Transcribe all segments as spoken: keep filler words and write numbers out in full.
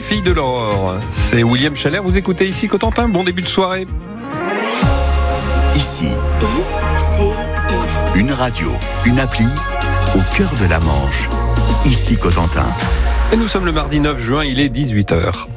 filles de l'aurore. C'est William Scheller, vous écoutez ici Cotentin, bon début de soirée. Ici, une radio, une appli au cœur de la Manche. Ici Cotentin. Et nous sommes le mardi neuf juin, il est dix-huit heures.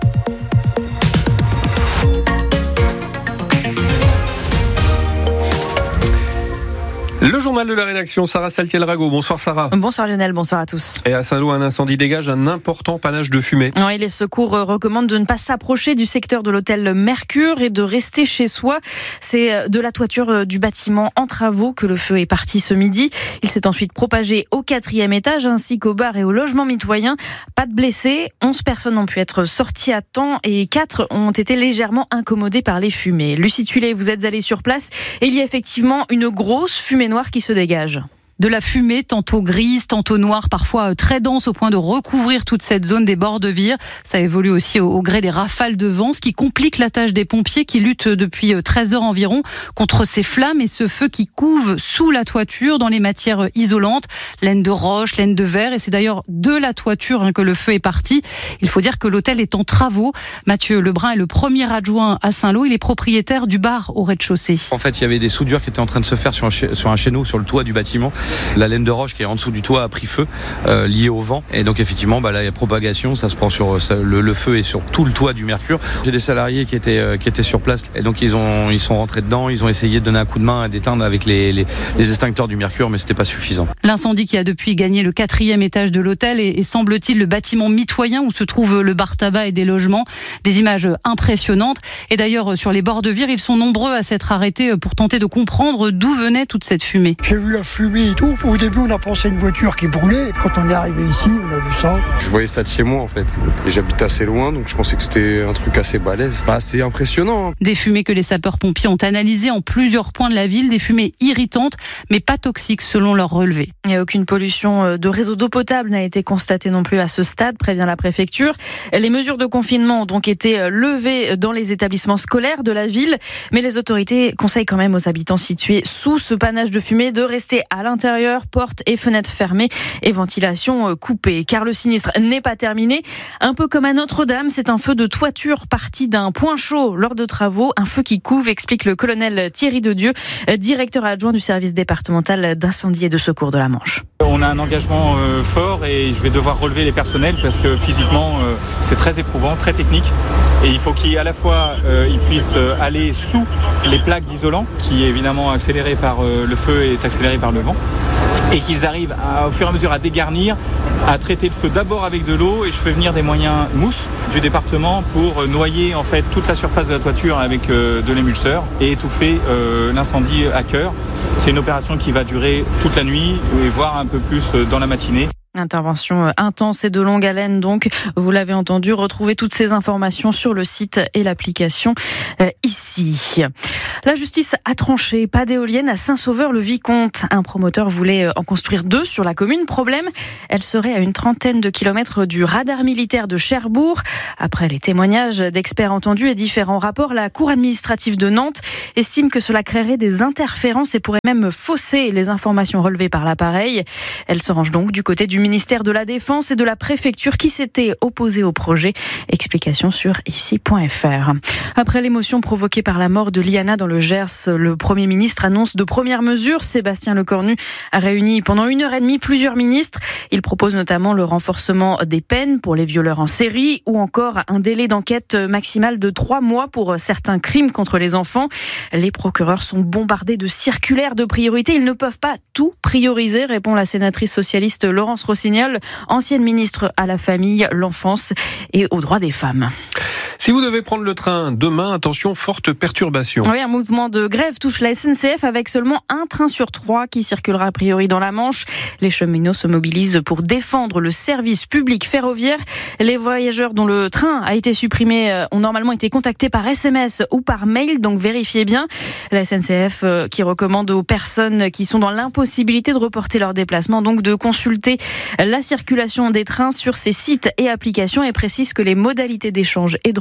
Le journal de la rédaction, Sarah Saltiel-Rago. Bonsoir Sarah. Bonsoir Lionel, bonsoir à tous. Et à Saint-Lô, un incendie dégage un important panache de fumée. Oui, les secours recommandent de ne pas s'approcher du secteur de l'hôtel Mercure et de rester chez soi. C'est de la toiture du bâtiment en travaux que le feu est parti ce midi. Il s'est ensuite propagé au quatrième étage ainsi qu'au bar et au logement mitoyen. Pas de blessés, onze personnes ont pu être sorties à temps et quatre ont été légèrement incommodées par les fumées. Lucie Tullet, vous êtes allée sur place et il y a effectivement une grosse fumée noire qui se dégage. De la fumée, tantôt grise, tantôt noire, parfois très dense au point de recouvrir toute cette zone des bords de Vire. Ça évolue aussi au, au gré des rafales de vent, ce qui complique la tâche des pompiers qui luttent depuis treize heures environ contre ces flammes et ce feu qui couve sous la toiture dans les matières isolantes, laine de roche, laine de verre. Et c'est d'ailleurs de la toiture hein, que le feu est parti. Il faut dire que l'hôtel est en travaux. Mathieu Lebrun est le premier adjoint à Saint-Lô. Il est propriétaire du bar au rez-de-chaussée. En fait, il y avait des soudures qui étaient en train de se faire sur un, ch- sur un chéneau, sur le toit du bâtiment. La laine de roche qui est en dessous du toit a pris feu, euh, lié au vent. Et donc effectivement, bah, là, il y a propagation, ça se prend sur ça, le, le feu est sur tout le toit du Mercure. J'ai des salariés qui étaient euh, qui étaient sur place et donc ils ont ils sont rentrés dedans, ils ont essayé de donner un coup de main à d'éteindre avec les, les les extincteurs du Mercure, mais c'était pas suffisant. L'incendie qui a depuis gagné le quatrième étage de l'hôtel et, et semble-t-il le bâtiment mitoyen où se trouve le bar tabac et des logements. Des images impressionnantes. Et d'ailleurs sur les bords de Vire, ils sont nombreux à s'être arrêtés pour tenter de comprendre d'où venait toute cette fumée. J'ai vu la fumée et tout. Au début, on a pensé à une voiture qui brûlait. Quand on est arrivé ici, on a vu ça. Je voyais ça de chez moi, en fait. Et j'habite assez loin, donc je pensais que c'était un truc assez balèze. Pas assez impressionnant. Des fumées que les sapeurs-pompiers ont analysées en plusieurs points de la ville. Des fumées irritantes, mais pas toxiques, selon leur relevé. Il n'y a aucune pollution de réseau d'eau potable n'a été constatée non plus à ce stade, prévient la préfecture. Les mesures de confinement ont donc été levées dans les établissements scolaires de la ville. Mais les autorités conseillent quand même aux habitants situés sous ce panache de fumée de rester à l'intérieur, portes et fenêtres fermées et ventilation coupée. Car le sinistre n'est pas terminé. Un peu comme à Notre-Dame, c'est un feu de toiture parti d'un point chaud lors de travaux. Un feu qui couve, explique le colonel Thierry Dedieu, directeur adjoint du service départemental d'incendie et de secours de la Manche. On a un engagement euh, fort et je vais devoir relever les personnels parce que physiquement euh, c'est très éprouvant, très technique et il faut qu'à la fois euh, ils puissent aller sous les plaques d'isolant qui est évidemment accéléré par euh, le feu et est accéléré par le vent et qu'ils arrivent à, au fur et à mesure à dégarnir, à traiter le feu d'abord avec de l'eau et je fais venir des moyens mousse du département pour noyer en fait toute la surface de la toiture avec euh, de l'émulseur et étouffer euh, l'incendie à cœur. C'est une opération qui va durer toute la nuit et voire un peu plus dans la matinée. Intervention intense et de longue haleine donc, vous l'avez entendu, retrouvez toutes ces informations sur le site et l'application euh, ici. La justice a tranché, pas d'éolienne à Saint-Sauveur-le-Vicomte. Un promoteur voulait en construire deux sur la commune. Problème, elle serait à une trentaine de kilomètres du radar militaire de Cherbourg. Après les témoignages d'experts entendus et différents rapports, la Cour administrative de Nantes estime que cela créerait des interférences et pourrait même fausser les informations relevées par l'appareil. Elle se range donc du côté du ministère de la Défense et de la préfecture qui s'étaient opposés au projet. Explication sur ici point f r. Après l'émotion provoquée par la mort de Liana dans le Gers, le Premier ministre annonce de premières mesures. Sébastien Lecornu a réuni pendant une heure et demie plusieurs ministres. Il propose notamment le renforcement des peines pour les violeurs en série ou encore un délai d'enquête maximal de trois mois pour certains crimes contre les enfants. Les procureurs sont bombardés de circulaires de priorité. Ils ne peuvent pas tout prioriser, répond la sénatrice socialiste Laurence Rossignol, ancienne ministre à la famille, l'enfance et aux droits des femmes. Si vous devez prendre le train demain, attention, forte perturbation. Oui, un mouvement de grève touche la S N C F avec seulement un train sur trois qui circulera a priori dans la Manche. Les cheminots se mobilisent pour défendre le service public ferroviaire. Les voyageurs dont le train a été supprimé ont normalement été contactés par S M S ou par mail, donc vérifiez bien. La S N C F qui recommande aux personnes qui sont dans l'impossibilité de reporter leur déplacement, donc de consulter la circulation des trains sur ces sites et applications et précise que les modalités d'échange et de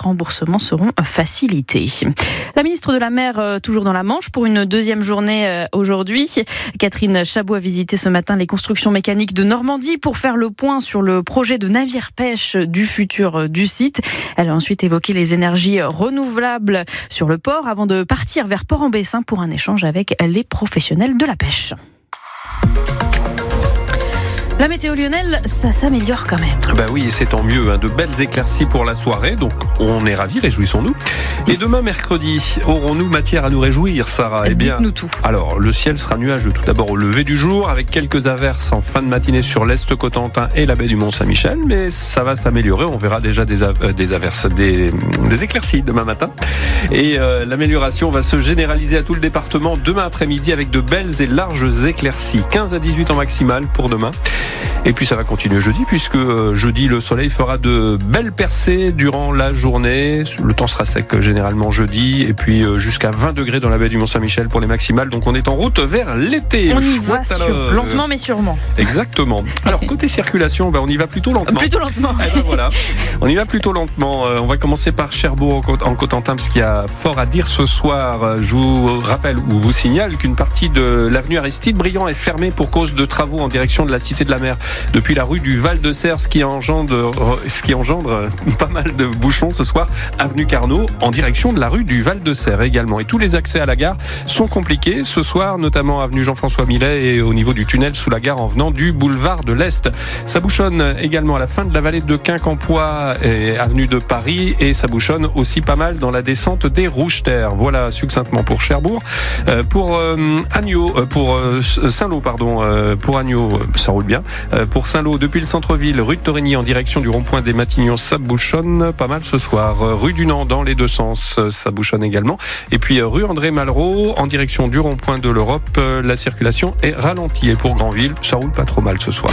remboursements seront facilités. La ministre de la Mer, toujours dans la Manche, pour une deuxième journée aujourd'hui. Catherine Chabot a visité ce matin les constructions mécaniques de Normandie pour faire le point sur le projet de navire-pêche du futur du site. Elle a ensuite évoqué les énergies renouvelables sur le port avant de partir vers Port-en-Bessin pour un échange avec les professionnels de la pêche. La météo lyonnaise, ça s'améliore quand même. Bah oui, et c'est tant mieux, hein, de belles éclaircies pour la soirée, donc on est ravis, réjouissons-nous. Et demain, mercredi, aurons-nous matière à nous réjouir, Sarah ? Eh bien, dites-nous tout. Alors, le ciel sera nuageux tout d'abord au lever du jour, avec quelques averses en fin de matinée sur l'Est Cotentin et la baie du Mont-Saint-Michel, mais ça va s'améliorer, on verra déjà des, av- euh, des averses, des, des éclaircies demain matin. Et euh, l'amélioration va se généraliser à tout le département demain après-midi avec de belles et larges éclaircies, quinze à dix-huit en maximal pour demain. Et puis ça va continuer jeudi, puisque euh, jeudi le soleil fera de belles percées durant la journée. Le temps sera sec généralement jeudi, et puis euh, jusqu'à vingt degrés dans la baie du Mont-Saint-Michel pour les maximales. Donc on est en route vers l'été. On y va sur, lentement mais sûrement. Exactement. Alors côté circulation, ben, on y va plutôt lentement. Plutôt lentement. Eh ben, voilà. On y va plutôt lentement. Euh, on va commencer par Cherbourg en Cotentin, parce qu'il y a fort à dire ce soir. Je vous rappelle ou vous signale qu'une partie de l'avenue Aristide-Briand est fermée pour cause de travaux en direction de la Cité de la Mer. Depuis la rue du Val-de-Serre, ce qui engendre, ce qui engendre pas mal de bouchons ce soir, avenue Carnot, en direction de la rue du Val-de-Serre également. Et tous les accès à la gare sont compliqués ce soir, notamment avenue Jean-François Millet et au niveau du tunnel sous la gare en venant du boulevard de l'Est. Ça bouchonne également à la fin de la vallée de Quincampoix et avenue de Paris, et ça bouchonne aussi pas mal dans la descente des Rouges-Terres. Voilà succinctement pour Cherbourg. Euh, pour euh, Agneau, euh, pour euh, Saint-Lô, pardon, euh, pour Agneau, euh, ça roule bien. Euh, pour Saint-Lô, depuis le centre-ville, rue de Torigny en direction du rond-point des Matignons, ça bouchonne pas mal ce soir. Rue du Nant dans les deux sens, ça bouchonne également. Et puis rue André Malraux en direction du rond-point de l'Europe, la circulation est ralentie. Et pour Granville, ça roule pas trop mal ce soir.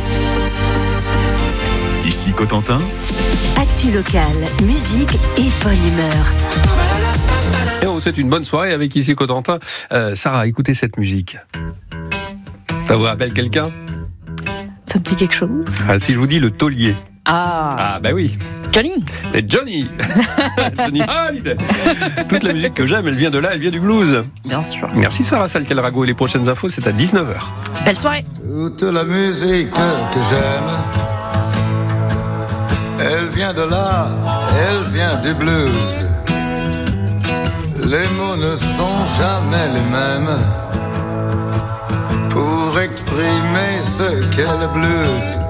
Ici Cotentin. Actu locale, musique et bonne humeur. Et on souhaite une bonne soirée avec Ici Cotentin. Euh, Sarah, écoutez cette musique. Ça vous rappelle quelqu'un ? Ça me dit quelque chose. Ah, si je vous dis le taulier. Ah, Ah bah oui. Johnny. Et Johnny. Johnny Hallyday. Toute la musique que j'aime, elle vient de là, elle vient du blues. Bien sûr. Merci Sarah Salkel-Rago, et les prochaines infos, c'est à dix-neuf heures. Belle soirée. Toute la musique que j'aime, elle vient de là, elle vient du blues. Les mots ne sont jamais les mêmes pour exprimer ce qu'est le blues.